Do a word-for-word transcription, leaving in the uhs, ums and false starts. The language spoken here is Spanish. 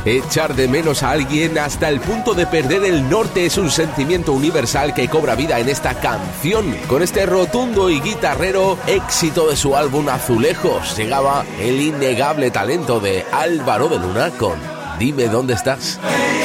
Echar de menos a alguien hasta el punto de perder el norte es un sentimiento universal que cobra vida en esta canción. Con este rotundo y guitarrero éxito de su álbum Azulejos, llegaba el innegable talento de Álvaro de Luna con Dime dónde estás.